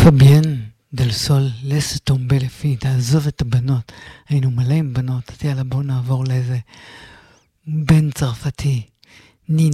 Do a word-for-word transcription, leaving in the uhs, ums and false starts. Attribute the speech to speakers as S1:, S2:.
S1: פביין דל סול, לס טומבה לפי, תעזוב את הבנות, היינו מלא עם בנות, אז יאללה בואו נעבור לאיזה בן צרפתי, נינה.